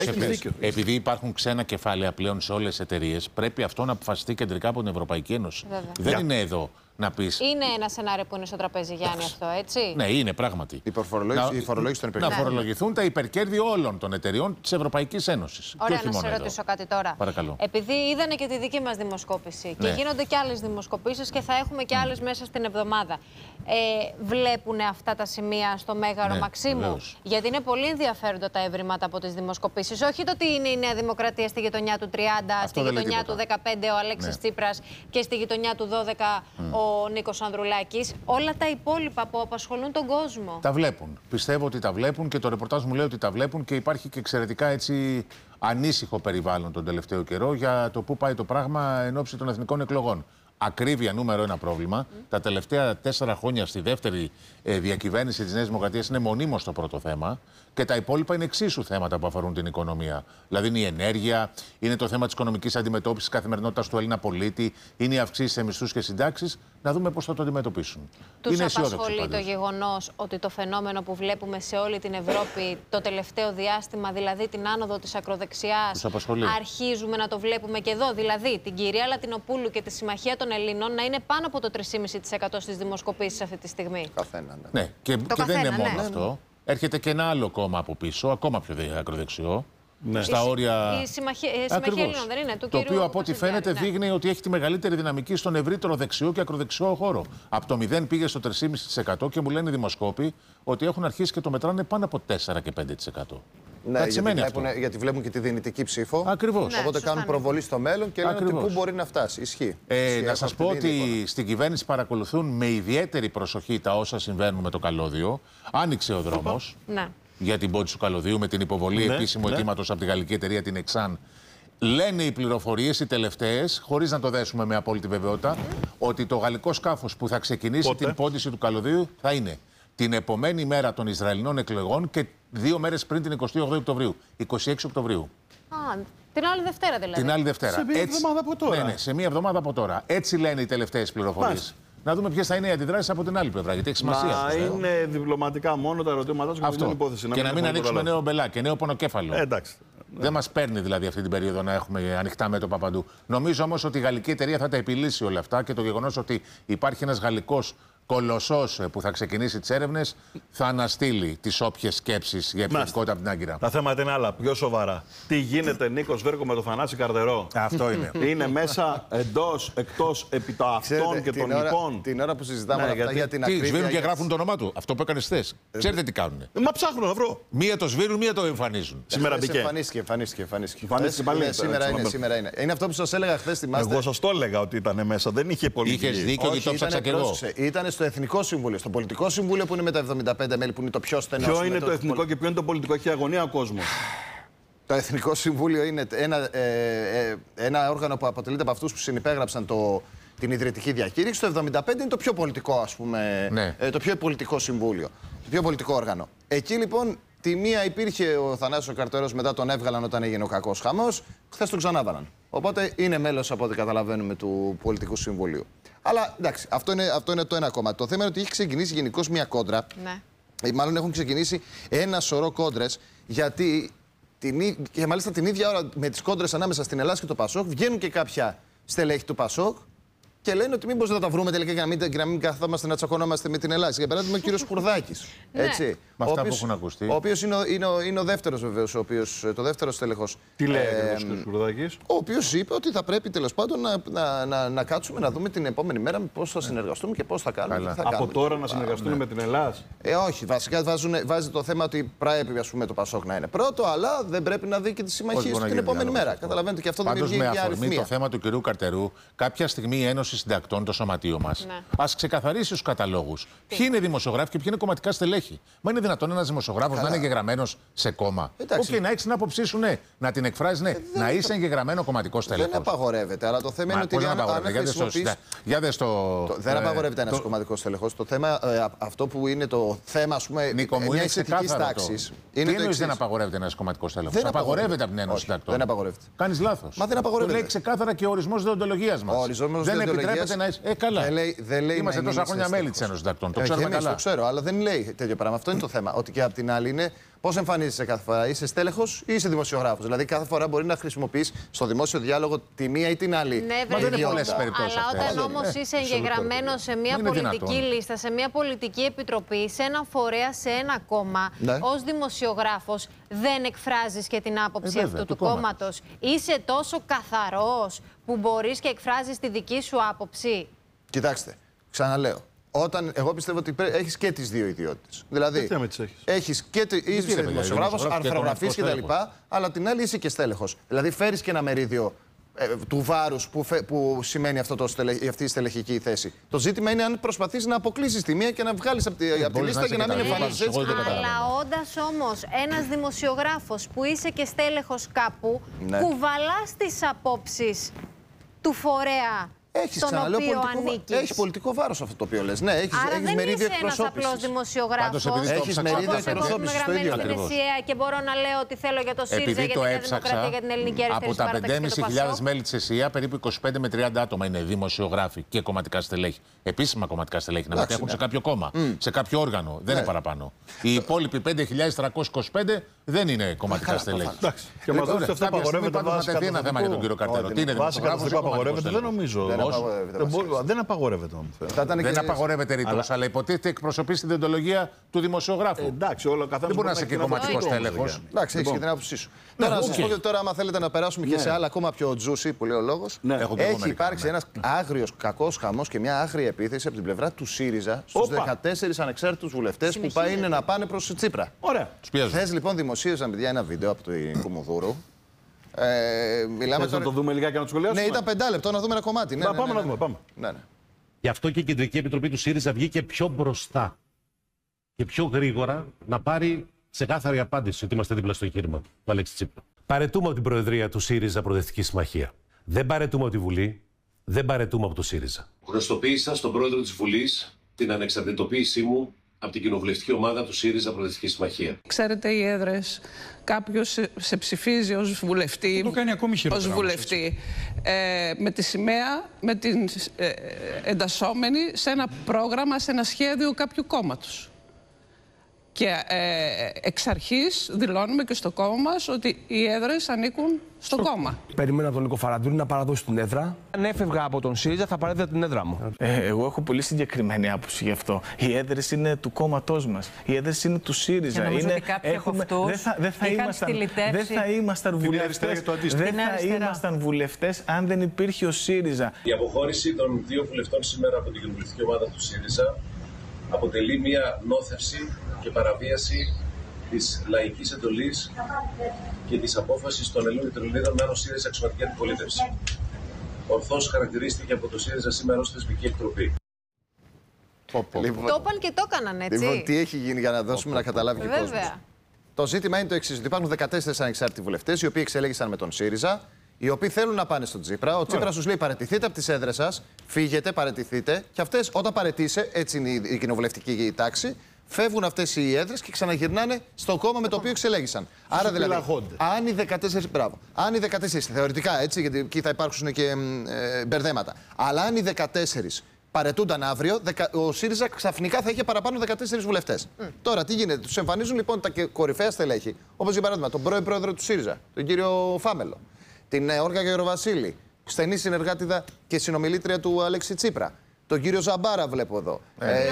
Επειδή υπάρχουν ξένα κεφάλαια πλέον σε όλες τις εταιρείες, πρέπει αυτό να αποφασιστεί κεντρικά από την Ευρωπαϊκή Ένωση. Βέβαια. Δεν είναι εδώ να πεις. Είναι ένα σενάριο που είναι στο τραπέζι, Γιάννη, αυτό, έτσι. Ναι, είναι πράγματι. Η φορολόγηση των υπερκέρδων. Να φορολογηθούν τα υπερκέρδη όλων των εταιριών της Ευρωπαϊκής Ένωσης. Ωραία, να σε ρωτήσω κάτι τώρα. Παρακαλώ. Επειδή είδανε και τη δική μας δημοσκόπηση και γίνονται και άλλες δημοσκοπήσεις και θα έχουμε και άλλες μέσα στην εβδομάδα. Βλέπουν αυτά τα σημεία στο Μέγαρο Μαξίμου? Βεβαίως. Γιατί είναι πολύ ενδιαφέροντα τα ευρήματα από τις δημοσκοπήσεις. Όχι το ότι είναι η Νέα Δημοκρατία στη γειτονιά του 30, στη γειτονιά του 15 ο Αλέξης Τσίπρας και στη γειτονιά του 12 ο Νίκος Ανδρουλάκης. Όλα τα υπόλοιπα που απασχολούν τον κόσμο. Τα βλέπουν. Πιστεύω ότι τα βλέπουν και το ρεπορτάζ μου λέει ότι τα βλέπουν και υπάρχει και εξαιρετικά έτσι ανήσυχο περιβάλλον τον τελευταίο καιρό για το πού πάει το πράγμα εν ώψη των εθνικών εκλογών. Ακρίβεια νούμερο ένα πρόβλημα. Τα τελευταία 4 χρόνια στη δεύτερη διακυβέρνηση της Νέας Δημοκρατίας είναι μονίμως το πρώτο θέμα και τα υπόλοιπα είναι εξίσου θέματα που αφορούν την οικονομία. Δηλαδή είναι η ενέργεια, είναι το θέμα της οικονομικής αντιμετώπισης της καθημερινότητας του Έλληνα πολίτη, είναι οι αυξήσεις σε μισθούς και συντάξεις. Να δούμε πώς θα το αντιμετωπίσουν. Τους απασχολεί το γεγονός ότι το φαινόμενο που βλέπουμε σε όλη την Ευρώπη το τελευταίο διάστημα, δηλαδή την άνοδο της ακροδεξιάς, αρχίζουμε να το βλέπουμε και εδώ. Δηλαδή την κυρία Λατινοπούλου και τη Συμμαχία των Ελλήνων να είναι πάνω από το 3,5% στις δημοσκοπήσεις αυτή τη στιγμή. Καθένα, ναι. Και δεν είναι μόνο αυτό. Έρχεται και ένα άλλο κόμμα από πίσω, ακόμα πιο ακροδεξιό. Ναι. Στα όρια. Η Συμμαχία Ελλήνων δεν είναι, το οποίο από ό,τι φαίνεται δείχνει ότι έχει τη μεγαλύτερη δυναμική στον ευρύτερο δεξιό και ακροδεξιό χώρο. Από το 0 πήγε στο 3,5% και μου λένε οι δημοσκόποι ότι έχουν αρχίσει και το μετράνε πάνω από 4 και 5%. Ναι, γιατί βλέπουν και τη δυνητική ψήφο. Ακριβώς. Οπότε κάνουν προβολή στο μέλλον και λένε ότι πού μπορεί να φτάσει. Ισχύει. Να σας πω ότι στην κυβέρνηση παρακολουθούν με ιδιαίτερη προσοχή τα όσα συμβαίνουν με το καλώδιο. Άνοιξε ο δρόμος. Ναι. Για την πώληση του καλωδίου με την υποβολή επίσημου αιτήματος από τη γαλλική εταιρεία την Εξάν. Λένε οι πληροφορίες, οι τελευταίες, χωρίς να το δέσουμε με απόλυτη βεβαιότητα, ότι το γαλλικό σκάφος που θα ξεκινήσει την πώληση του καλωδίου θα είναι την επομένη μέρα των Ισραηλινών εκλογών και 2 μέρες πριν την 28 Οκτωβρίου. 26 Οκτωβρίου. Την άλλη Δευτέρα δηλαδή. Την άλλη Δευτέρα. Σε μία εβδομάδα από τώρα. Ναι, σε μία εβδομάδα από τώρα. Έτσι λένε οι τελευταίες πληροφορίες. Να δούμε ποιες θα είναι οι αντιδράσεις από την άλλη πλευρά. Γιατί έχει σημασία. Να είναι διπλωματικά μόνο τα ερωτήματά σου και την υπόθεση. Και να μην ανοίξουμε νέο μπελά και νέο πονοκέφαλο. Εντάξει. Δεν μας παίρνει δηλαδή αυτή την περίοδο να έχουμε ανοιχτά μέτωπα παντού. Νομίζω όμως ότι η γαλλική εταιρεία θα τα επιλύσει όλα αυτά και το γεγονός ότι υπάρχει ένας γαλλικός κολοσσός που θα ξεκινήσει τις έρευνες θα αναστείλει τις όποιες σκέψεις για επιθετικότητα από την Άγκυρα. Τα θέματα είναι άλλα, πιο σοβαρά. Τι γίνεται, Νίκος Βέρκο, με το Θανάση Καρδερό? Αυτό είναι. Είναι μέσα, εντός, εκτός, επί το αυτών και των υπών. Την ώρα που συζητάμε αυτά για την ακρίβεια. Τι σβήνουν και γράφουν το όνομά του. Αυτό που έκανε χθες. Ξέρετε τι κάνουν. Μα ψάχνω να βρω. Μία το σβήνουν, μία το εμφανίζουν. Σήμερα μπήκε. Εμφανίστηκε. Σήμερα είναι. Είναι αυτό που σας έλεγα χθες, θυμάστε. Εγώ σας το έλεγα ότι ήταν μέσα. Δεν είχε πολύ. Είχες δίκιο και το ψάξα κι εγώ. Ήταν στο Εθνικό Συμβούλιο. Στο Πολιτικό Συμβούλιο που είναι με τα 75 μέλη, που είναι το πιο στενό. Ποιο είναι το εθνικό και ποιο είναι το πολιτικό? Έχει αγωνία ο κόσμος. Το Εθνικό Συμβούλιο είναι ένα όργανο που αποτελείται από αυτούς που συνυπέγραψαν την ιδρυτική διακήρυξη. Το 75 είναι το πιο πολιτικό, ας πούμε, το πιο πολιτικό συμβούλιο, το πιο πολιτικό όργανο. Εκεί λοιπόν τη μία υπήρχε ο Θανάσης Καρτερός, μετά τον έβγαλαν όταν έγινε ο κακός χαμός, χθες τον ξανάβαλαν. Οπότε είναι μέλος, από ό,τι καταλαβαίνουμε, του Πολιτικού Συμβουλίου. Αλλά εντάξει, αυτό είναι το ένα κομμάτι. Το θέμα είναι ότι έχει ξεκινήσει γενικώς μια κόντρα. Ναι. Μάλλον έχουν ξεκινήσει ένα σωρό κόντρες, γιατί και μάλιστα την ίδια ώρα με τις κόντρες ανάμεσα στην Ελλάδα και το Πασόκ βγαίνουν και κάποια στελέχη του Πασόκ και λένε ότι μήπως δεν θα τα βρούμε τελικά για να μην καθόμαστε να τσακωνόμαστε με την Ελλάδα. Για παράδειγμα, ο κύριος Κουρδάκης. Έτσι. Με αυτά που έχουν ακουστεί. Ο οποίος είναι ο δεύτερος, βεβαίως, το δεύτερος στελεχός. Τι λέει ο κύριος Κουρδάκης? Ο οποίος είπε ότι θα πρέπει τέλος πάντων να κάτσουμε να δούμε την επόμενη μέρα πώς θα συνεργαστούμε και πώς θα κάνουμε. Από τώρα να συνεργαστούν με την Ελλάδα? Όχι. Βασικά βάζει το θέμα ότι πρέπει, ας πούμε, το Πασόκ να είναι πρώτο, αλλά δεν πρέπει να δει και τις συμμαχίες την επόμενη μέρα. Καταλαβαίνετε, και αυτό δημιουργεί μια αριθμία. Το θέμα του κυρίου Καρτερού, κάποια στιγμή η Ένωση Συντακτών, το σωματείο μας, ας ξεκαθαρίσει στους καταλόγους ποιοι είναι δημοσιογράφοι και ποιοι είναι κομματικά στελέχη. Μα είναι δυνατόν ένας δημοσιογράφος να είναι εγγεγραμμένος σε κόμμα? Όχι, να έχεις την άποψή σου, ναι. Να την εκφράζεις, ναι. Να είσαι εγγεγραμμένο κομματικό στέλεχος. Δεν απαγορεύεται, αλλά το θέμα είναι ότι δεν απαγορεύεται ένας κομματικός στέλεχος. Το θέμα, αυτό που είναι το θέμα, ας πούμε, μια ηθικής τάξης. Τι εννοείς δεν απαγορεύεται ένας κομματικός στέλεχος? Απαγορεύεται από την Ένωση Συντακτών. Δεν απαγορεύεται. Κάνεις λάθος. Μα δεν απαγορεύεται. Το λέει ξεκάθαρα και ο ορισμός δεοντολογίας μας. Δεν επιτρέπεται να είσαι. Καλά. Είμαστε τόσα χρόνια μέλη της Ένωσης Συντακτών. Το ξέρουμε καλά. Το ξέρω, αλλά δεν λέει τέτοιο πράγμα. Αυτό είναι το θέμα. Ότι και απ' την άλλη είναι Πώς εμφανίζεσαι κάθε φορά, είσαι στέλεχος ή είσαι δημοσιογράφος? Δηλαδή, κάθε φορά μπορεί να χρησιμοποιείς στο δημόσιο διάλογο τη μία ή την άλλη. Ναι, βέβαια. δεν είναι πολλές περιπτώσεις. Αλλά όταν όμως είσαι εγγεγραμμένος σε μια πολιτική λίστα, σε μια πολιτική επιτροπή, σε ένα φορέα, σε ένα κόμμα, ως δημοσιογράφος, δεν εκφράζεις και την άποψη αυτού του κόμματος. Είσαι τόσο καθαρός που μπορείς και εκφράζεις τη δική σου άποψη? Κοιτάξτε, ξαναλέω. Εγώ πιστεύω ότι έχεις και τις δύο ιδιότητες. Δηλαδή, έχεις και είσαι δημοσιογράφος, αρθρογραφής κτλ. Αλλά την άλλη είσαι και στέλεχος. Δηλαδή, φέρεις και ένα μερίδιο του βάρους που σημαίνει αυτή η στελεχική θέση. Το ζήτημα είναι αν προσπαθείς να αποκλείσεις τη μία και να βγάλεις από τη λίστα και να μην εμφανίζεις έτσι. Αλλά όντας όμως ένας δημοσιογράφος που είσαι και στέλεχος κάπου, κουβαλάς τις απόψεις του φορέα. Έχει πολιτικό βάρος αυτό το οποίο λες. Ναι, έχεις μερίδιο εκπροσώπησης. Άρα δεν είσαι ένας απλός δημοσιογράφος. Έχεις μερίδιο εκπροσώπησης. Εγώ είμαι γραμμένη στην ΕΣΥΑ και μπορώ να λέω ότι θέλω για το ΣΥΡΙΖΑ, για τη Νέα Δημοκρατία, για την Ελληνική Αριστερή Συμπαράταξη. Από τα 5.500 μέλη της ΕΣΥΑ, περίπου 25 με 30 άτομα είναι δημοσιογράφοι και κομματικά στελέχη. Επίσημα κομματικά στελέχη, να μετέχουν σε κάποιο κόμμα, σε κάποιο όργανο. Δεν είναι παραπάνω. Οι υπόλοιποι 5.325 δεν είναι κομματικά στελέχη. Και μας δώσετε αυτό που απαγορεύεται. Ένα θέμα για τον κύριο Καρτέρο. Τι είναι δημοσιογράφος? Δεν νομίζω. Δεν απαγορεύεται. Δεν απαγορεύεται ρητός, αλλά υποτίθεται εκπροσωπεί την δεοντολογία του δημοσιογράφου. Εντάξει, όλο καθένα. Δεν μπορεί να είσαι και κομματικός τέλεχος. Εντάξει, έχεις και την άποψή σου. Τώρα να σας πω ότι τώρα, άμα θέλετε να περάσουμε και σε άλλα ακόμα πιο juicy που λέει ο λόγος, έχει υπάρξει ένας άγριος κακός χαμός και μια άγρια επίθεση από την πλευρά του ΣΥΡΙΖΑ στους 14 ανεξάρτητους βουλευτές που είναι να πάνε προς Τσίπρα. Ωραία. Χθες λοιπόν δημοσίευσαν παιδιά ένα βίντεο από την Κουμουνδούρου. Θες να το δούμε λιγάκι να το σχολιάσουμε? Ναι, ήταν 5 λεπτό, να δούμε ένα κομμάτι. Πάμε να δούμε, πάμε. Γι' αυτό και η Κεντρική Επιτροπή του ΣΥΡΙΖΑ βγήκε πιο μπροστά και πιο γρήγορα να πάρει ξεκάθαρη απάντηση ότι είμαστε δίπλα στο εγχείρημα του Αλέξη Τσίπρα. Παρετούμε από την Προεδρία του ΣΥΡΙΖΑ Προοδευτική Συμμαχία. Δεν παρετούμε από τη Βουλή, δεν παρετούμε από το ΣΥΡΙΖΑ. Γνωστοποίησα στον πρόεδρο της Βουλής την ανεξαρτητοποίησή μου από την κοινοβουλευτική ομάδα του ΣΥΡΙΖΑ Προοδευτική Συμμαχία. Ξέρετε, οι έδρες, κάποιος σε ψηφίζει ως βουλευτή, το κάνει ακόμη χειρότερα, με τη σημαία, με την εντασσόμενη σε ένα πρόγραμμα, σε ένα σχέδιο κάποιου κόμματος. Και εξ αρχής δηλώνουμε και στο κόμμα μας ότι οι έδρες ανήκουν στο κόμμα. Περίμενα τον Νίκο Φαραντούρη να παραδώσει την έδρα. Αν έφευγα από τον ΣΥΡΙΖΑ, θα παρέδιδα την έδρα μου. Εγώ έχω πολύ συγκεκριμένη άποψη γι' αυτό. Οι έδρες είναι του κόμματός μας. Οι έδρες είναι του ΣΥΡΙΖΑ. Δεν θα ήμασταν βουλευτές αν δεν υπήρχε ο ΣΥΡΙΖΑ. Η αποχώρηση των 2 βουλευτών σήμερα από την κοινοβουλευτική ομάδα του ΣΥΡΙΖΑ αποτελεί μια νόθευση και παραβίαση της λαϊκής εντολής και της απόφασης των Ελληνίδων να είναι ο ΣΥΡΙΖΑ αξιωματική αντιπολίτευση. Ορθώς χαρακτηρίστηκε από το ΣΥΡΙΖΑ σήμερα ως θεσμική εκτροπή. Το είπαν και το έκαναν, έτσι. Λοιπόν, τι έχει γίνει για να δώσουμε να καταλάβει και ο κόσμος. Το ζήτημα είναι το εξής: ότι υπάρχουν 14 ανεξάρτητοι βουλευτές, οι οποίοι εξελέγησαν με τον ΣΥΡΙΖΑ, οι οποίοι θέλουν να πάνε στον Τσίπρα. Ο Τσίπρας τους λέει: παραιτηθείτε από τις έδρες σας, φύγετε, παραιτηθείτε. Και αυτές, όταν παραιτήσει, έτσι είναι η κοινοβουλευτική τάξη, φεύγουν αυτές οι έδρες και ξαναγυρνάνε στο κόμμα με το οποίο εξελέγησαν. Άρα δηλαδή, αν οι 14. Μπράβο. Αν οι 14, θεωρητικά έτσι, γιατί εκεί θα υπάρξουν και μπερδέματα. Αλλά αν οι 14 παρετούνταν αύριο, ο ΣΥΡΙΖΑ ξαφνικά θα είχε παραπάνω 14 βουλευτές. Τώρα τι γίνεται, τους εμφανίζουν λοιπόν τα κορυφαία στελέχη, όπως για παράδειγμα τον πρώην πρόεδρο του ΣΥΡΙΖΑ, τον κύριο Φάμελο, την Όλγα Γεροβασίλη, στενή συνεργάτηδα και συνομιλήτρια του Αλέξη Τσίπρα. Τον κύριο Ζαμπάρα βλέπω εδώ.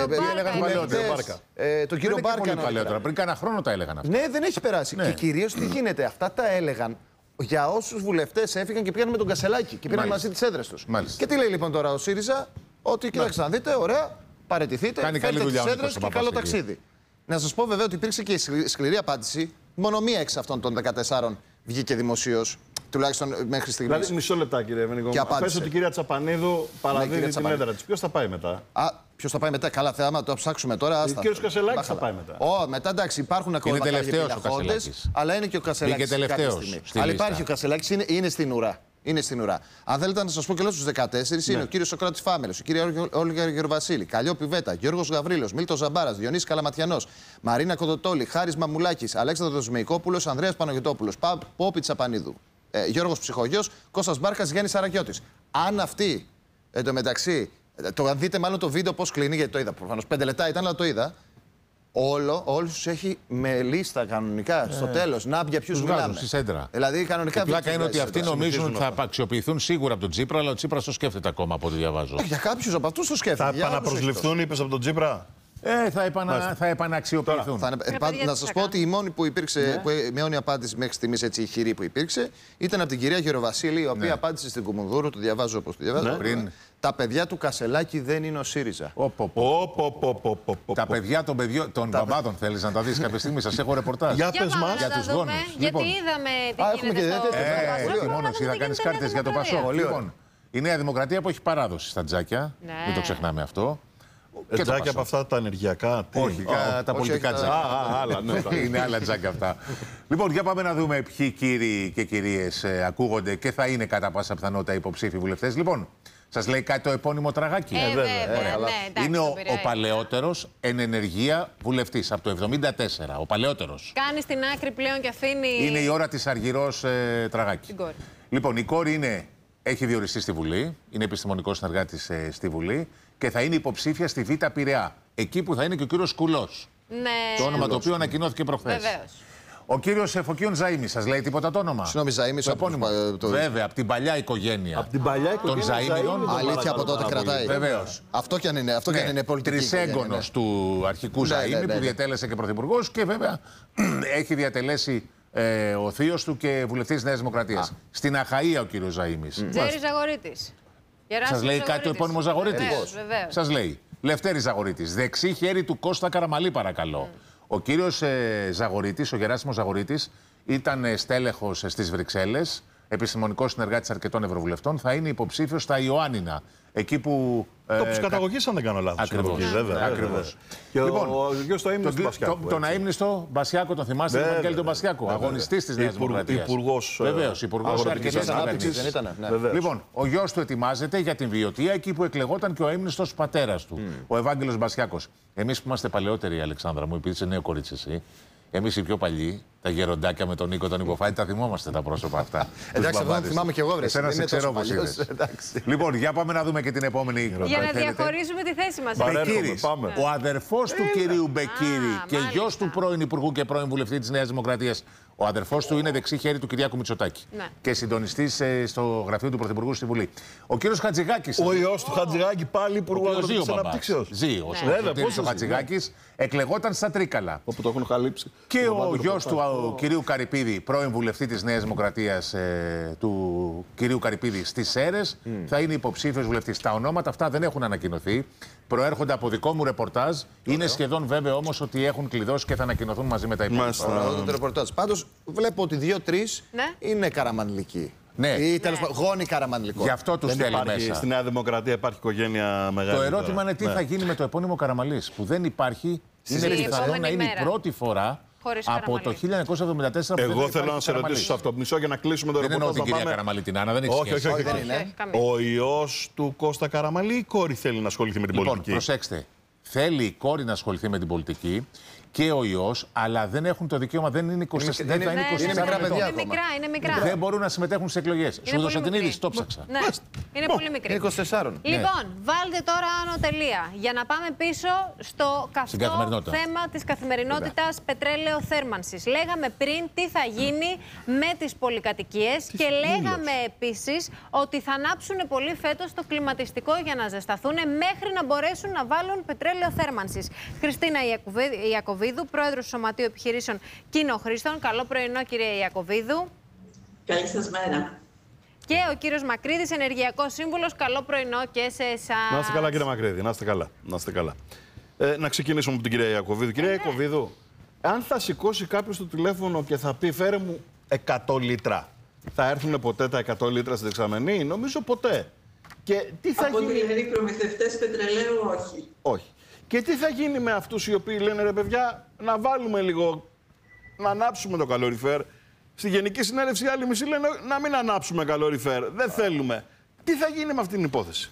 Τον κύριο Μπάρκα. Πριν κάνα χρόνο τα έλεγαν αυτά. Ναι, δεν έχει περάσει. Και κυρίως τι γίνεται, αυτά τα έλεγαν για όσους βουλευτές έφυγαν και πήγαν με τον Κασελάκη και πήραν μαζί τις έδρες τους. Και τι λέει λοιπόν τώρα ο ΣΥΡΙΖΑ? Ότι κοιτάξτε να δείτε, ωραία, παραιτηθείτε, φέρτε τις έδρες και καλό ταξίδι. Να σας πω βέβαια ότι υπήρξε και η σκληρή απάντηση. Μόνο μία εξ αυτών των 14 βγήκε δημοσίως, τουλάχιστον μέχρι στιγμής. Δηλαδή, μισό λεπτά, κύριε Βενικό. Πες ότι η κυρία Τσαπανίδου παραδίδει την έδρα της. Ποιος θα πάει μετά? Ποιος θα πάει μετά? Καλά, θέαμα, το ψάξουμε τώρα. Ο κύριος Κασελάκης θα πάει μετά. Μετά εντάξει, υπάρχουν ακόμα τελευταίος, αλλά είναι και ο Κασελάκης. Αλλά υπάρχει ο Κασελάκης, είναι στην ουρά. Είναι στην ουρά. Αν θέλετε να σας πω και λέω στους 14, είναι ο κύριος Σοκράτης Φάμελος, η κυρία Όλγα Γεροβασίλη, Καλλιόπη Βέτα, Γιώργος Γαβρίλος, Μίλτος Ζαμπάρας, Διονύσης Καλαματιανός, Μαρίνα Κοδοτόλη, Χάρης Μαμουλάκης, Αλέξανδρος Μεϊκόπουλος, Ανδρέας Παναγιωτόπουλος, Πόπη Τσαπανίδου, Γιώργος Ψυχογιός, Κώστας Μπάρκας, Γιάννης Αρακιώτης. Αν αυτοί, εντωμεταξύ, αν δείτε μάλλον το βίντεο πώς κλείνει, γιατί το είδα προφανώς, 5 λεπτά ήταν, αλλά το είδα. Όλους τους έχει με λίστα κανονικά στο τέλος. Να για ποιους μιλάμε. Στη σέντρα. Δηλαδή κανονικά. Η πλάκα είναι ότι αυτοί νομίζουν ότι θα αξιοποιηθούν σίγουρα από τον Τσίπρα, αλλά ο Τσίπρας το σκέφτεται ακόμα από ό,τι διαβάζω. Για κάποιους από αυτούς το σκέφτεται. Θα επαναπροσληφθούν, είπες, από τον Τσίπρα. Θα επαναξιοποιηθούν. Να σας πω ότι η μόνη που υπήρξε, η μόνη απάντηση μέχρι στιγμής έτσι ηχηρή που υπήρξε, ήταν από την κυρία Γεροβασίλη, η οποία απάντησε στην Κουμουνδούρου, το διαβάζω όπως το διαβάζω. Τα παιδιά του Κασελάκη δεν είναι ο ΣΥΡΙΖΑ. Τα παιδιά των μπαμπάδων θέλεις να τα δεις κάποια στιγμή, σας έχω ρεπορτάζ. Για πες μας. Για τους γόνους. Γιατί είδαμε τι γίνεται στο Πασόκ. Όχι μόνο εσύ, θα κάνεις κάρτες για το Πασόκ. Λοιπόν, η Νέα Δημοκρατία που έχει παράδοση στα τζάκια, μην το ξεχνάμε αυτό. Τζάκια από αυτά τα ενεργειακά. Όχι, τα πολιτικά τζάκια. Είναι άλλα τζάκια αυτά. Λοιπόν, για πάμε να δούμε ποιοι κύριοι και κυρίες ακούγονται και θα είναι κατά πάσα πιθανότητα υποψήφοι βουλευτές. Λοιπόν, σας λέει κάτι το επώνυμο τραγάκι. Είναι ο παλαιότερος εν ενεργεία βουλευτής από το 1974. Ο παλαιότερος. Κάνει στην άκρη πλέον και αφήνει. Είναι η ώρα της Αργυρός τραγάκι. Λοιπόν, η κόρη έχει διοριστεί στη Βουλή, είναι επιστημονικός συνεργάτης στη Βουλή και θα είναι υποψήφια στη Β' Πειραιά. Εκεί που θα είναι και ο κύριος Κουλός. Ναι. Το όνομα το οποίο ανακοινώθηκε προχθές. Βεβαίως. Ο κύριος Φωκίων Ζαΐμης, σας λέει τίποτα το όνομα? Συγγνώμη, Ζαΐμης. Το επώνυμο. Βέβαια, από την παλιά οικογένεια. Από την παλιά οικογένεια. Των Ζαΐμιων. Αλήθεια από τότε κρατάει. Βεβαίως. Αυτό κι αν είναι πολιτική. Τρισέγγονος του αρχικού Ζαΐμη που διατέλεσε και πρωθυπουργός και βέβαια έχει διατελέσει ο θείος του και βουλευτής της Νέας Δημοκρατίας. Στην Αχαΐα ο κύριος Ζαΐμης. Τζέρι Ζαγορίτης. Σας λέει κάτι το επώνυμο Ζαγορίτης? Σας λέει. Λευτέρης Ζαγορίτης. Δεξί χέρι του Κώστα Καραμαλή, παρακαλώ. Ο κύριος Ζαγορίτης, ο Γεράσιμος Ζαγορίτης, ήταν στέλεχος στις Βρυξέλλες, επιστημονικός συνεργάτης αρκετών ευρωβουλευτών. Θα είναι υποψήφιος στα Ιωάννινα. Εκεί που. Τόπους καταγωγής, αν δεν κάνω λάθος. Ακριβώς. Και λοιπόν, ο γιος του αείμνηστο Μπασιάκου. Τον αείμνηστο Μπασιάκο, τον θυμάστε, τον Βαγγέλη τον Μπασιάκο, αγωνιστής της Νέας Δημοκρατίας. Υπουργός. Βεβαίως, υπουργός αρκετής ανάπτυξης. Λοιπόν, ο γιος του ετοιμάζεται για την Βιωτία, εκεί που εκλεγόταν και ο αείμνηστος πατέρας του, ο Ευάγγελος Μπασιάκος. Εμείς που είμαστε παλαιότεροι, Αλεξάνδρα μου, επειδή είσαι νέο κορίτσι εσύ. Εμείς οι πιο παλιοί, τα γεροντάκια με τον Νίκο τον Υποφάτη, τα θυμόμαστε τα πρόσωπα αυτά. Εντάξει, αυτό θυμάμαι και εγώ, βρε. Εσένα σε ξέρω πώς είδες. Λοιπόν, για πάμε να δούμε και την επόμενη. Για να διαχωρίζουμε τη θέση μας. Μπεκκύρης, ο αδερφός του κυρίου Μπεκκύρη και γιος του πρώην Υπουργού και πρώην Βουλευτή της Νέας Δημοκρατίας. Ο αδερφός του είναι δεξί χέρι του Κυριάκου Μητσοτάκη. Και συντονιστής στο γραφείο του Πρωθυπουργού στη Βουλή. Ο κύριος Χατζηγάκης. Ο ιός του Χατζηγάκη, πάλι υπουργός Αγροτικής Αναπτύξεως. Ζει. Ο Χατζηγάκης εκλεγόταν στα Τρίκαλα. Όπου το έχουν χαλύψει. Και ο γιος του κυρίου Καρυπίδη, πρώην βουλευτή της Νέας Δημοκρατίας, του κυρίου Καρυπίδη στις Σέρρες, θα είναι υποψήφιος βουλευτής. Τα ονόματα αυτά δεν έχουν ανακοινωθεί. Προέρχονται από δικό μου ρεπορτάζ. Είναι σχεδόν βέβαιο όμως ότι έχουν κλειδώσει και θα ανακοινωθούν μαζί με τα υπόλοιπα. Πάντως βλέπω ότι 2-3 είναι καραμανλικοί. Ναι. Ή τέλος πάντων γόνοι καραμανλικών. Γι' αυτό τους θέλει μέσα. Στη Νέα Δημοκρατία υπάρχει οικογένεια μεγάλη. Το ερώτημα είναι τι θα γίνει με το επώνυμο Καραμαλής, που δεν υπάρχει. Είναι πιθανό να είναι η πρώτη φορά από το 1974 που εγώ θέλω να σε ρωτήσω σε αυτό. Μισό για να κλείσουμε το ρεπορτάζ. Δεν εννοώ την κυρία Καραμαλή την Άννα, δεν έχει σχέση. Όχι. Ο ιός του Κώστα Καραμαλή ή η κόρη θέλει να ασχοληθεί με την πολιτική? Λοιπόν, προσέξτε. Θέλει η κόρη να ασχοληθεί με την πολιτική και ο ιός, αλλά δεν έχουν το δικαίωμα, δεν είναι 24 ετών. Είναι μικρά. Δεν μπορούν να συμμετέχουν στις εκλογές. Σου έδωσα την είδηση, το ψάξα. Ναι, είναι πολύ μικρή. 24. Λοιπόν, βάλτε τώρα άνω τελεία για να πάμε πίσω στο καυτό θέμα της καθημερινότητας πετρέλαιο θέρμανσης. Λέγαμε πριν τι θα γίνει με τις πολυκατοικίες και λέγαμε επίσης ότι θα ανάψουν πολύ φέτος το κλιματιστικό για να ζεσταθούν μέχρι να μπορέσουν να βάλουν πετρέλαιο θέρμανσης. Χριστίνα Ιακωβίδου, πρόεδρος του Σωματείου Επιχειρήσεων Κοινοχρήστων. Καλό πρωινό, κύριε Ιακωβίδου. Καλή σας μέρα. Και ο κύριος Μακρύδης, ενεργειακός σύμβουλος. Καλό πρωινό και σε εσάς. Να είστε καλά, κύριε Μακρύδη. Να είστε καλά. Να ξεκινήσουμε από την κυρία Ιακωβίδου. Κυρία Ιακωβίδου, αν θα σηκώσει κάποιος το τηλέφωνο και θα πει φέρε μου 100 λίτρα, θα έρθουν ποτέ τα 100 λίτρα στη δεξαμενή? Νομίζω ποτέ. Και τι θα από γίνει? δηλαδή προμηθευτές πετρελαίου, όχι. Όχι. Και τι θα γίνει με αυτούς οι οποίοι λένε ρε παιδιά, να βάλουμε λίγο, να ανάψουμε το καλοριφέρ? Στη Γενική Συνέλευση οι άλλοι μισοί λένε να μην ανάψουμε καλοριφέρ. Δεν θέλουμε. Τι θα γίνει με αυτήν την υπόθεση?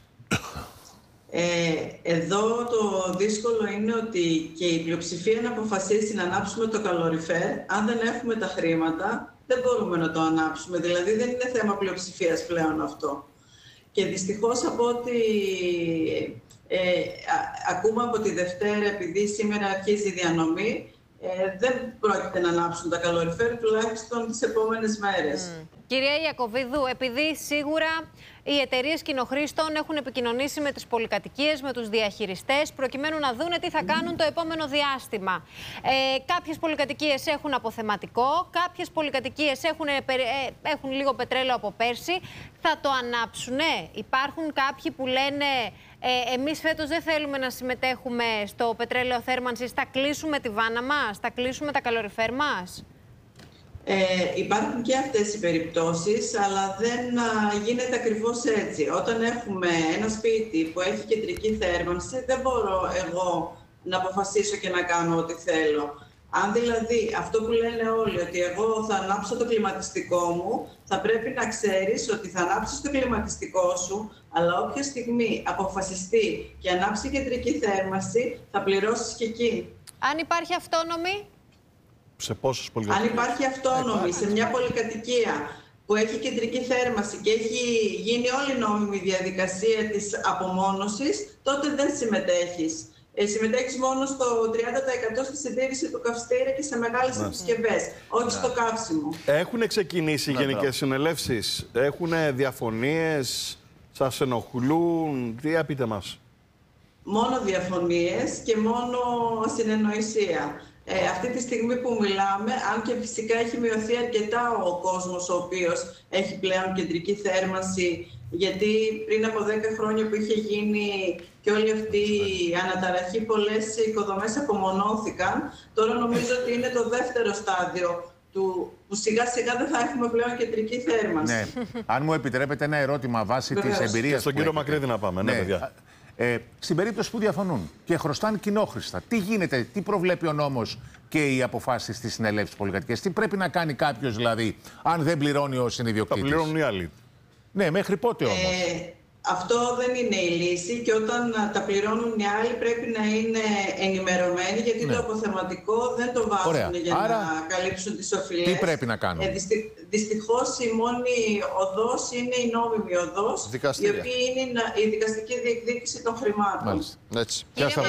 Εδώ το δύσκολο είναι ότι και η πλειοψηφία να αποφασίσει να ανάψουμε το καλοριφέρ. Αν δεν έχουμε τα χρήματα, δεν μπορούμε να το ανάψουμε. Δηλαδή δεν είναι θέμα πλειοψηφίας πλέον αυτό. Και δυστυχώς από ό,τι Ακούμε από τη Δευτέρα, επειδή σήμερα αρχίζει η διανομή, δεν πρόκειται να ανάψουν τα καλοριφέρ τουλάχιστον τις επόμενες μέρες. Κυρία Ιακωβίδου, επειδή σίγουρα οι εταιρείες κοινοχρήστων έχουν επικοινωνήσει με τις πολυκατοικίες, με τους διαχειριστές, προκειμένου να δούνε τι θα κάνουν το επόμενο διάστημα. Κάποιες πολυκατοικίες έχουν αποθεματικό, κάποιες πολυκατοικίες έχουν λίγο πετρέλαιο από πέρσι. Θα το ανάψουνε? Υπάρχουν κάποιοι που λένε εμείς φέτος δεν θέλουμε να συμμετέχουμε στο πετρέλαιο θέρμανσης, θα κλείσουμε τη βάνα μας, θα κλείσουμε τα καλοριφέρ μας. Υπάρχουν και αυτές οι περιπτώσεις, αλλά δεν γίνεται ακριβώς έτσι. Όταν έχουμε ένα σπίτι που έχει κεντρική θέρμανση, δεν μπορώ εγώ να αποφασίσω και να κάνω ό,τι θέλω. Αν δηλαδή αυτό που λένε όλοι, ότι εγώ θα ανάψω το κλιματιστικό μου, θα πρέπει να ξέρεις ότι θα ανάψεις το κλιματιστικό σου, αλλά όποια στιγμή αποφασιστεί και ανάψει κεντρική θέρμανση, θα πληρώσεις και εκεί. Αν υπάρχει αυτόνομη? Σε πόσες πολυκατοικίες? Αν υπάρχει αυτόνομη σε μια πολυκατοικία που έχει κεντρική θέρμανση και έχει γίνει όλη η νόμιμη διαδικασία της απομόνωσης, τότε δεν συμμετέχεις. Συμμετέχεις μόνο στο 30% στη συντήρηση του καυστήρα και σε μεγάλες επισκευές, όχι στο καύσιμο. Έχουν ξεκινήσει γενικές συνελεύσεις, έχουν διαφωνίες, σας ενοχλούν, τι πείτε μας? Μόνο διαφωνίες και μόνο συνεννοησία. Αυτή τη στιγμή που μιλάμε, αν και φυσικά έχει μειωθεί αρκετά ο κόσμος ο οποίος έχει πλέον κεντρική θέρμανση, γιατί πριν από 10 χρόνια που είχε γίνει και όλη αυτή η αναταραχή, πολλές οικοδομές απομονώθηκαν. Τώρα νομίζω ότι είναι το δεύτερο στάδιο που σιγά σιγά δεν θα έχουμε πλέον κεντρική θέρμανση. Ναι. Αν μου επιτρέπετε ένα ερώτημα βάσει της εμπειρίας. Στον κύριο Μακρύδη να πάμε, ναι, παιδιά. Στην περίπτωση που διαφωνούν και χρωστάνε κοινόχρηστα, τι γίνεται, τι προβλέπει ο νόμος και οι αποφάσεις της συνελεύσης πολυκατοικίας? Τι πρέπει να κάνει κάποιος δηλαδή, αν δεν πληρώνει ο συνιδιοκτήτης? Θα πληρώνουν οι άλλοι. Ναι, μέχρι πότε όμως? Αυτό δεν είναι η λύση και όταν τα πληρώνουν οι άλλοι πρέπει να είναι ενημερωμένοι, γιατί το αποθεματικό δεν το βάζουν για να καλύψουν τις οφειλές. Τι πρέπει να κάνουν? Δυστυχώς η μόνη οδός είναι η νόμιμη οδός, η οποία είναι η δικαστική διεκδίκηση των χρημάτων. Έτσι.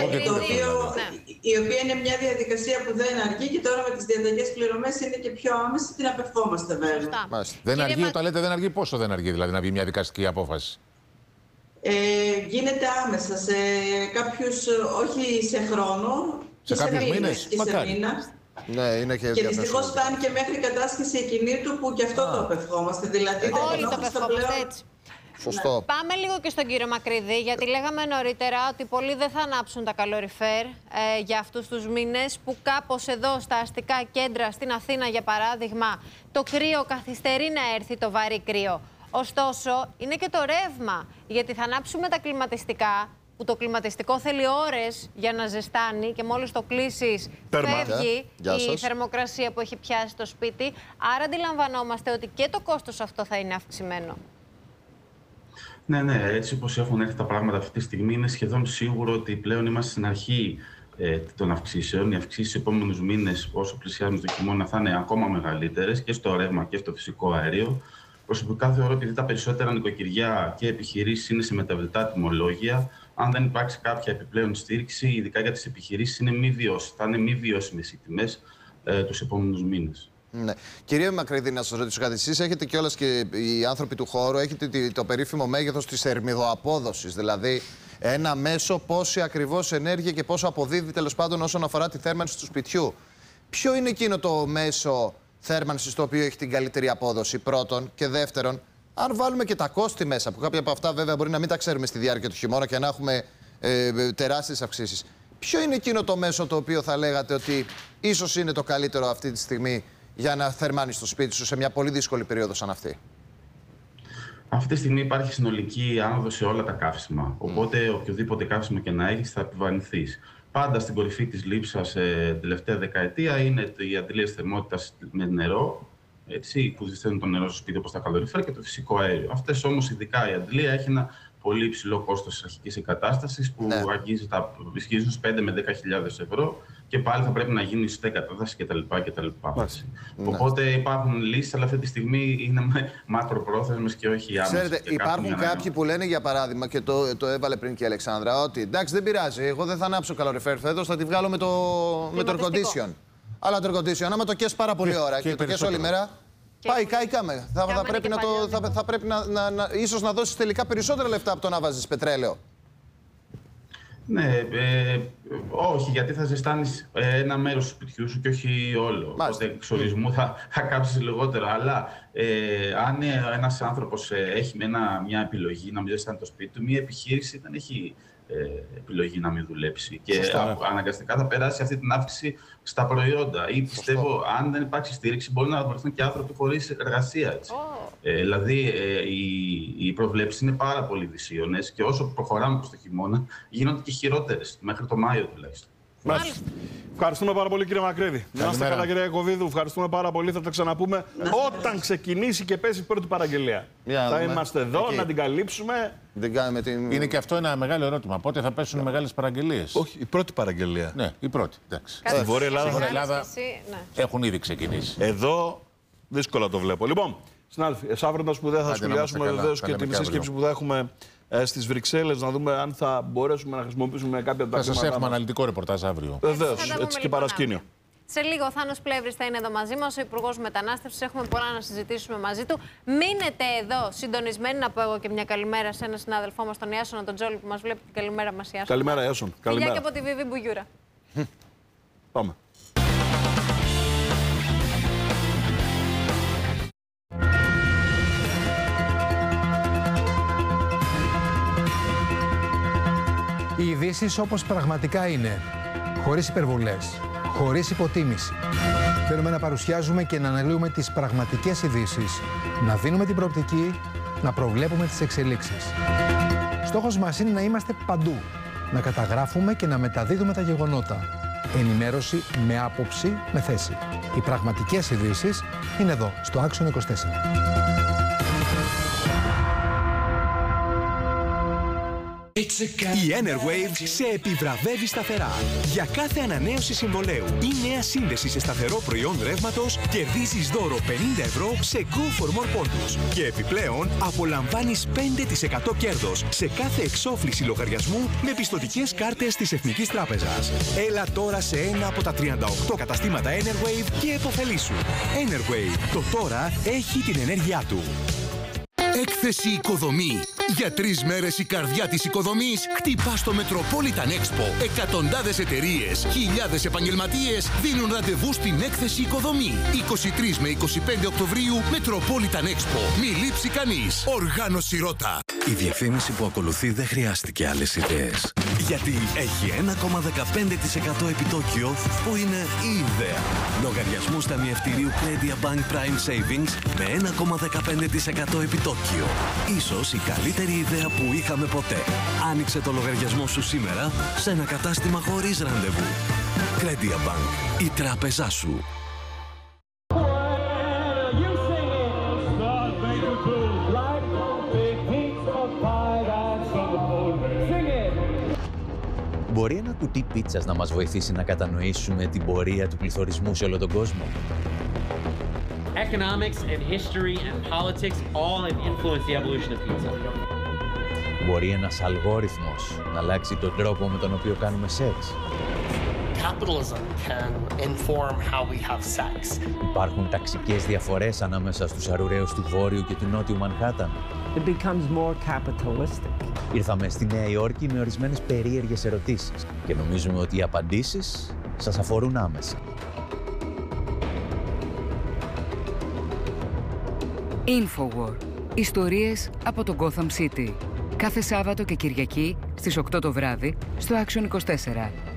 Η οποία είναι μια διαδικασία που δεν αργεί και τώρα με τις διαταγές πληρωμές είναι και πιο άμεση, την απερχόμαστε βέβαια. Δεν αργεί, όταν λέτε δεν αργεί, πόσο δεν αργεί δηλαδή να βγει μια δικαστική απόφαση? Γίνεται άμεσα σε κάποιους, όχι σε χρόνο, σε κάποιους μήνες και σε μήνα. Ναι, είναι και δυστυχώς φτάνει και μέχρι κατάσχεση εκκινήτου, που και αυτό το απευχόμαστε. Δηλαδή, όλοι το απευχόμαστε έτσι. Σωστό. Ναι. Πάμε λίγο και στον κύριο Μακρύδη, γιατί λέγαμε νωρίτερα ότι πολλοί δεν θα ανάψουν τα καλοριφέρ για αυτούς τους μήνες, που κάπως εδώ στα αστικά κέντρα, στην Αθήνα για παράδειγμα, το κρύο καθυστερεί να έρθει, το βαρύ κρύο. Ωστόσο, είναι και το ρεύμα, γιατί θα ανάψουμε τα κλιματιστικά, που το κλιματιστικό θέλει ώρες για να ζεστάνει και μόλις το κλείσεις φεύγει η θερμοκρασία που έχει πιάσει το σπίτι. Άρα αντιλαμβανόμαστε ότι και το κόστος αυτό θα είναι αυξημένο. Ναι, έτσι όπως έχουν έρθει τα πράγματα αυτή τη στιγμή, είναι σχεδόν σίγουρο ότι πλέον είμαστε στην αρχή των αυξήσεων. Οι αυξήσεις στους επόμενους μήνες, όσο πλησιάζουμε στο χειμώνα, θα είναι ακόμα μεγαλύτερες και στο ρεύμα και στο φυσικό αέριο. Προσωπικά θεωρώ ότι τα περισσότερα νοικοκυριά και επιχειρήσεις είναι σε μεταβλητά τιμολόγια. Αν δεν υπάρξει κάποια επιπλέον στήριξη, ειδικά για τις επιχειρήσεις, θα είναι μη βιώσιμες οι τιμές τους επόμενους μήνες. Ναι. Κύριε Μακρύδη, να σας ρωτήσω κάτι. Εσείς έχετε κιόλας, και οι άνθρωποι του χώρου, έχετε το περίφημο μέγεθος της θερμιδοαπόδοσης. Δηλαδή, ένα μέσο πόση ακριβώς ενέργεια και πόσο αποδίδει τέλος πάντων όσον αφορά τη θέρμανση του σπιτιού. Ποιο είναι εκείνο το μέσο θέρμανση το οποίο έχει την καλύτερη απόδοση, πρώτον? Και δεύτερον, αν βάλουμε και τα κόστη μέσα, που κάποια από αυτά βέβαια μπορεί να μην τα ξέρουμε στη διάρκεια του χειμώνα και να έχουμε τεράστιες αυξήσεις, ποιο είναι εκείνο το μέσο το οποίο θα λέγατε ότι ίσως είναι το καλύτερο αυτή τη στιγμή για να θερμάνεις το σπίτι σου σε μια πολύ δύσκολη περίοδο σαν αυτή? Αυτή τη στιγμή υπάρχει συνολική άνοδο σε όλα τα καύσιμα. Οπότε, οποιοδήποτε καύσιμο και να έχεις, θα επιβαρυνθείς. Πάντα στην κορυφή της λήψας τελευταία δεκαετία είναι οι αντλίες θερμότητας με νερό, έτσι, που ζεσταίνουν το νερό στο σπίτι, όπως τα καλοριφέρ, και το φυσικό αέριο. Αυτές όμως, ειδικά η αντλία, έχει ένα πολύ υψηλό κόστος της αρχικής εγκατάστασης, που αγγίζει 5 με 10.000 ευρώ, και πάλι θα πρέπει να γίνει σωστή κατάσταση κτλ. Οπότε υπάρχουν λύσεις, αλλά αυτή τη στιγμή είναι μακροπρόθεσμες και όχι άμεσες. Ξέρετε, υπάρχουν κάποιοι που λένε, για παράδειγμα, και το έβαλε πριν και η Αλεξάνδρα, ότι εντάξει, δεν πειράζει, εγώ δεν θα ανάψω καλοριφέρ φέτος, θα τη βγάλω με το air condition. Αλλά το air condition, άμα το καίς πάρα πολύ ώρα και το καίς όλη μέρα, πάει, κάμε. Θα πρέπει ίσως να δώσεις τελικά περισσότερα λεφτά από το να βάζεις πετρέλαιο. Ναι, όχι, γιατί θα ζεστάνεις ένα μέρος του σπιτιού σου και όχι όλο. Οπότε εξορισμού θα κάψεις λιγότερο. Αλλά αν ένας άνθρωπος έχει μια επιλογή να μην ζεστάνει το σπίτι του, μια επιχείρηση δεν έχει επιλογή να μην δουλέψει. Και αναγκαστικά θα περάσει αυτή την αύξηση στα προϊόντα. Ή πιστεύω, αν δεν υπάρξει στήριξη, μπορεί να βρεθούν και άνθρωποι χωρίς εργασία. Δηλαδή, οι προβλέψεις είναι πάρα πολύ δυσίωνες και όσο προχωράμε προς το χειμώνα, γίνονται και χειρότερες, μέχρι το Μάιο τουλάχιστον. Ευχαριστούμε πάρα πολύ, κύριε Μακρύδη. Να είστε καλά, κύριε Ιακωβίδου. Ευχαριστούμε πάρα πολύ. Θα τα ξαναπούμε όταν ξεκινήσει και πέσει η πρώτη παραγγελία. Θα είμαστε εδώ να την καλύψουμε. Είναι και αυτό ένα μεγάλο ερώτημα. Πότε θα πέσουν οι μεγάλες παραγγελίες? Όχι, η πρώτη παραγγελία. Ναι, η πρώτη. Στη Βόρεια Ελλάδα έχουν ήδη ξεκινήσει. Εδώ δύσκολα το βλέπω. Λοιπόν, συνάδελφοι, εσάφροντας που δεν θα σχολιάσουμε βεβαίως και την σύσκεψη που θα έχουμε στις Βρυξέλλες, να δούμε αν θα μπορέσουμε να χρησιμοποιήσουμε κάποια από τα θέματα. Θα σας έχουμε αναλυτικό ρεπορτάζ αύριο. Βεβαίως, έτσι και παρασκήνιο. Σε λίγο ο Θάνος Πλεύρης θα είναι εδώ μαζί μας, ο Υπουργός Μετανάστευσης. Έχουμε πολλά να συζητήσουμε μαζί του. Μείνετε εδώ συντονισμένοι. Να πω εγώ και μια καλημέρα σε έναν συνάδελφό μας, τον Ιάσονα, τον Τζόλι, που μας βλέπει. Καλημέρα μας, Ιάσονα. Καλημέρα, Ιάσον. Φιλιά και από τη Βιβί Μπουγιούρα. Πάμε. Οι ειδήσεις όπως πραγματικά είναι, χωρίς υπερβολές, χωρίς υποτίμηση. Θέλουμε να παρουσιάζουμε και να αναλύουμε τις πραγματικές ειδήσεις, να δίνουμε την προοπτική, να προβλέπουμε τις εξελίξεις. Στόχος μας είναι να είμαστε παντού, να καταγράφουμε και να μεταδίδουμε τα γεγονότα. Ενημέρωση με άποψη, με θέση. Οι πραγματικές ειδήσεις είναι εδώ, στο Action 24. Η Enerwave σε επιβραβεύει σταθερά. Για κάθε ανανέωση συμβολέου ή νέα σύνδεση σε σταθερό προϊόν ρεύματος, κερδίζεις δώρο 50 ευρώ σε Go for More πόντους. Και επιπλέον απολαμβάνεις 5% κέρδος σε κάθε εξόφληση λογαριασμού με πιστωτικές κάρτες της Εθνικής Τράπεζας. Έλα τώρα σε ένα από τα 38 καταστήματα Enerwave και επωφελήσου. Enerwave. Το τώρα έχει την ενέργειά του. Έκθεση Οικοδομή. Για 3 μέρες η καρδιά της οικοδομής χτυπά στο Metropolitan Expo. Εκατοντάδες εταιρείες, χιλιάδες επαγγελματίες δίνουν ραντεβού στην Έκθεση Οικοδομή. 23 με 25 Οκτωβρίου Metropolitan Expo. Μη λείψει κανείς. Οργάνωση Ρώτα. Η διαφήμιση που ακολουθεί δεν χρειάστηκε άλλες ιδέες. Γιατί έχει 1,15% επιτόκιο που είναι η ιδέα. Λογαριασμού ταμιευτηρίου Credit Bank Prime Savings με 1,15% επιτόκιο. Ίσως η καλύτερη ιδέα που είχαμε ποτέ. Άνοιξε το λογαριασμό σου σήμερα σε ένα κατάστημα χωρίς ραντεβού. Credit Bank, η τράπεζά σου. Μπορεί ένα κουτί πίτσας να μας βοηθήσει να κατανοήσουμε την πορεία του πληθωρισμού σε όλο τον κόσμο? Economics and history and politics all have influenced the evolution of pizza. Μπορεί ένας αλγόριθμος να αλλάξει τον τρόπο με τον οποίο κάνουμε σεξ? Capitalism can inform how we have sex. Υπάρχουν ταξικές διαφορές ανάμεσα στους αρουραίους του Βόρειου και του Νότιου Μανχάταν. It becomes more capitalistic. Ήρθαμε στη Νέα Υόρκη με ορισμένες περίεργες ερωτήσεις και νομίζουμε ότι οι απαντήσεις σας αφορούν άμεσα. Infowar. Ιστορίες από το Gotham City. Κάθε Σάββατο και Κυριακή στις 8 το βράδυ στο Action 24.